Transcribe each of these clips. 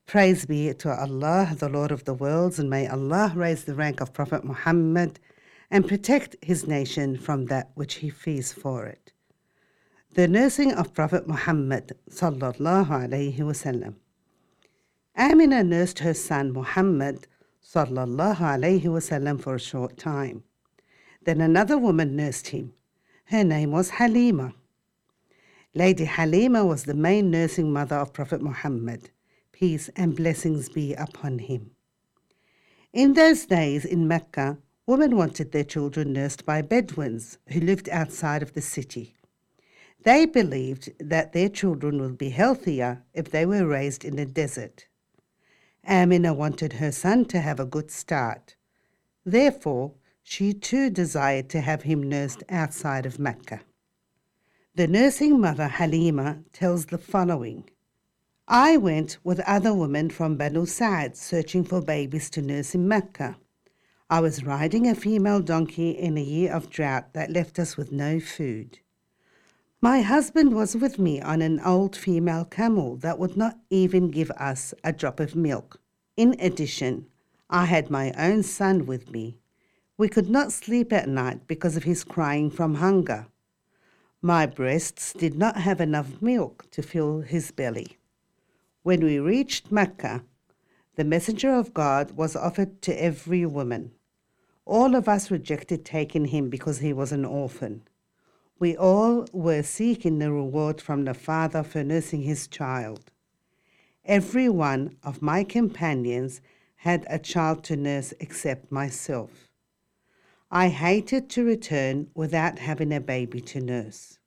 Praise be to Allah, the Lord of the worlds, and may Allah raise the rank of Prophet Muhammad and protect his nation from that which he fears for it. The nursing of Prophet Muhammad sallallahu alaihi wasallam. Amina nursed her son Muhammad sallallahu alaihi wasallam for a short time. Then another woman nursed him. Her name was Halima. Lady Halima was the main nursing mother of Prophet Muhammad. Peace and blessings be upon him. In those days in Mecca, women wanted their children nursed by Bedouins who lived outside of the city. They believed that their children would be healthier if they were raised in the desert. Amina wanted her son to have a good start. Therefore, she too desired to have him nursed outside of Mecca. The nursing mother Halima tells the following. I went with other women from Banu Sa'd searching for babies to nurse in Mecca. I was riding a female donkey in a year of drought that left us with no food. My husband was with me on an old female camel that would not even give us a drop of milk. In addition, I had my own son with me. We could not sleep at night because of his crying from hunger. My breasts did not have enough milk to fill his belly. When we reached Mecca, the messenger of God was offered to every woman. All of us rejected taking him because he was an orphan. We all were seeking the reward from the father for nursing his child. Every one of my companions had a child to nurse except myself. I hated to return without having a baby to nurse.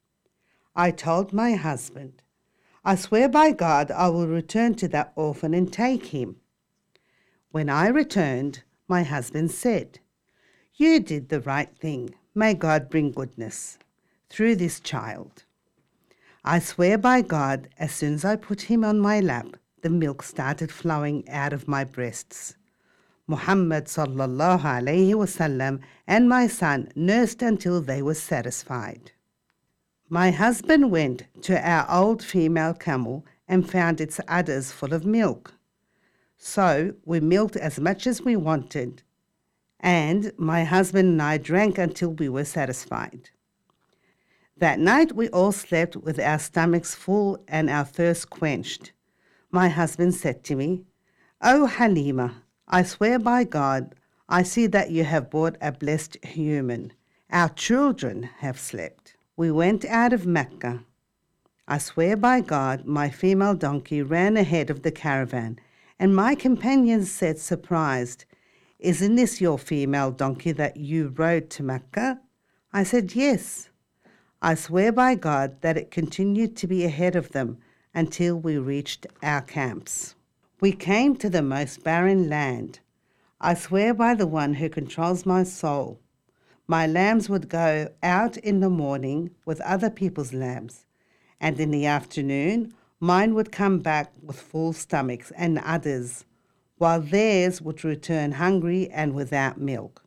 I told my husband, I swear by God I will return to that orphan and take him. When I returned, my husband said, You did the right thing. May God bring goodness through this child. I swear by God, as soon as I put him on my lap, the milk started flowing out of my breasts. Muhammad sallallahu alaihi wasallam and my son nursed until they were satisfied. My husband went to our old female camel and found its udders full of milk. So we milked as much as we wanted, and my husband and I drank until we were satisfied. That night we all slept with our stomachs full and our thirst quenched. My husband said to me, "O Halima, I swear by God, I see that you have brought a blessed human. Our children have slept." We went out of Mecca. I swear by God, my female donkey ran ahead of the caravan, and my companions said, surprised, "Isn't this your female donkey that you rode to Mecca?" I said, "Yes." I swear by God that it continued to be ahead of them until we reached our camps. We came to the most barren land. I swear by the one who controls my soul. My lambs would go out in the morning with other people's lambs, and in the afternoon mine would come back with full stomachs and udders, while theirs would return hungry and without milk.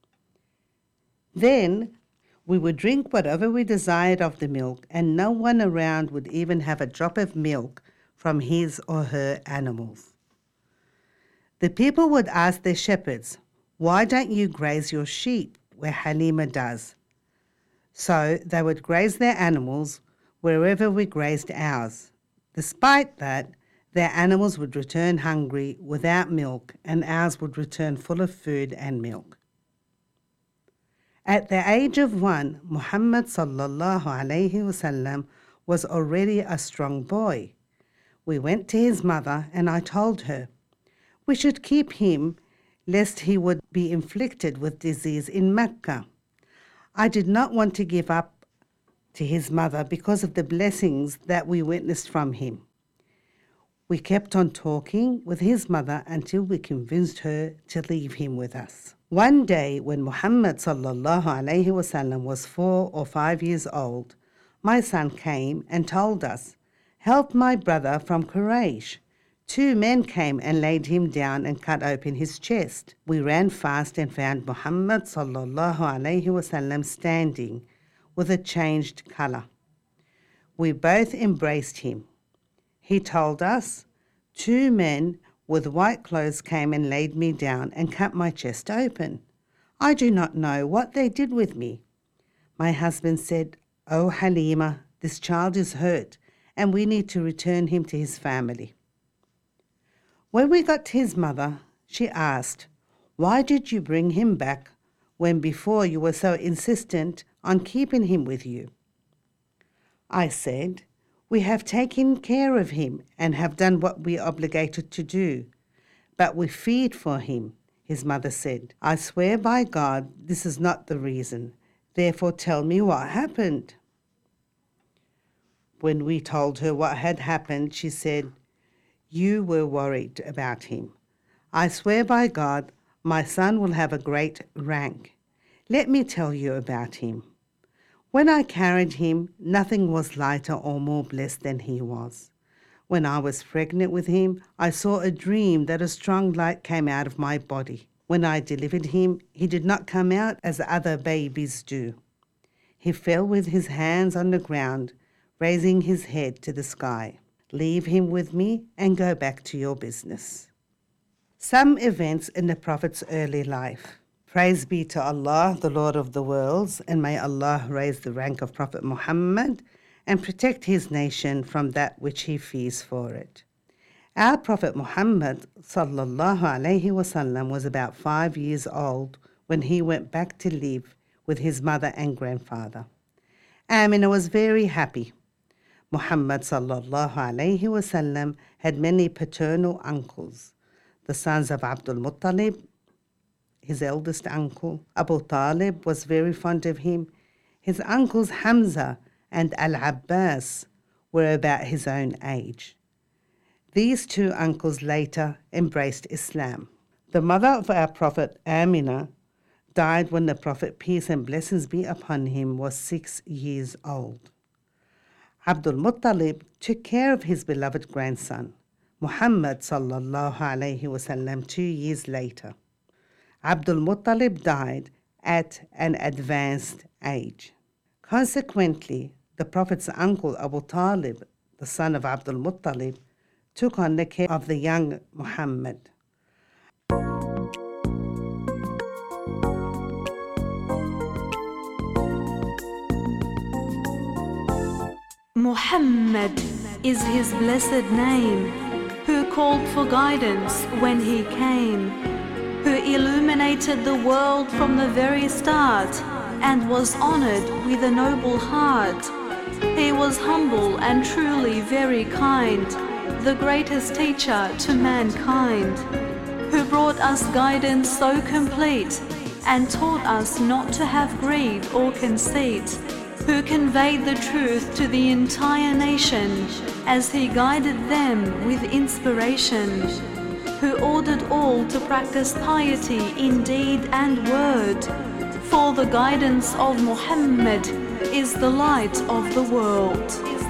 Then we would drink whatever we desired of the milk, and no one around would even have a drop of milk from his or her animals. The people would ask their shepherds, "Why don't you graze your sheep where Halima does?" So they would graze their animals wherever we grazed ours. Despite that, their animals would return hungry without milk, and ours would return full of food and milk. At the age of 1, Muhammad sallallahu alaihi wasallam was already a strong boy. We went to his mother and I told her, we should keep him lest he would be inflicted with disease in Mecca. I did not want to give up to his mother because of the blessings that we witnessed from him. We kept on talking with his mother until we convinced her to leave him with us. One day when Muhammad sallallahu alaihi wasallam was 4 or 5 years old, my son came and told us, "Help my brother from Quraysh." 2 men came and laid him down and cut open his chest. We ran fast and found Muhammad sallallahu alaihi wasallam standing with a changed color. We both embraced him. He told us, 2 men with white clothes came and laid me down and cut my chest open. I do not know what they did with me. My husband said, "Oh Halima, this child is hurt and we need to return him to his family." When we got to his mother, she asked, "Why did you bring him back when before you were so insistent on keeping him with you?" I said, "We have taken care of him and have done what we are obligated to do, but we feared for him." His mother said, "I swear by God, this is not the reason. Therefore tell me what happened." When we told her what had happened, she said, "You were worried about him. I swear by God, my son will have a great rank. Let me tell you about him. When I carried him, nothing was lighter or more blessed than he was. When I was pregnant with him, I saw a dream that a strong light came out of my body. When I delivered him, he did not come out as other babies do. He fell with his hands on the ground, raising his head to the sky. Leave him with me and go back to your business." Some events in the Prophet's early life. Praise be to Allah, the Lord of the worlds, and may Allah raise the rank of Prophet Muhammad and protect his nation from that which he fears for it. Our Prophet Muhammad sallallahu alaihi wasallam was about 5 years old when he went back to live with his mother and grandfather. Amina was very happy. Muhammad sallallahu alaihi wasallam had many paternal uncles, the sons of Abdul Muttalib, his eldest uncle. Abu Talib was very fond of him. His uncles Hamza and Al-Abbas were about his own age. These 2 uncles later embraced Islam. The mother of our Prophet, Amina, died when the Prophet, peace and blessings be upon him, was 6 years old. Abdul Muttalib took care of his beloved grandson, Muhammad sallallahu alaihi wasallam, 2 years later. Abdul Muttalib died at an advanced age. Consequently, the Prophet's uncle Abu Talib, the son of Abdul Muttalib, took on the care of the young Muhammad. Muhammad is his blessed name, who called for guidance when he came, who illuminated the world from the very start and was honored with a noble heart. He was humble and truly very kind, the greatest teacher to mankind, who brought us guidance so complete and taught us not to have greed or conceit, who conveyed the truth to the entire nation as he guided them with inspiration, who ordered all to practice piety in deed and word, for the guidance of Muhammad is the light of the world.